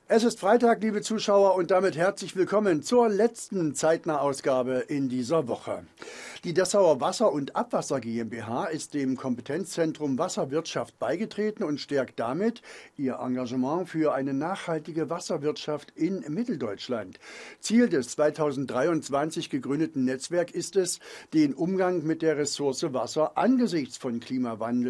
Es ist Freitag, liebe Zuschauer, und damit herzlich willkommen zur letzten Zeitnah-Ausgabe in dieser Woche. Die Dessauer Wasser- und Abwasser GmbH ist dem Kompetenzzentrum Wasserwirtschaft beigetreten und stärkt damit ihr Engagement für eine nachhaltige Wasserwirtschaft in Mitteldeutschland. Ziel des 2023 gegründeten Netzwerks ist es, den Umgang mit der Ressource Wasser angesichts von Klimawandel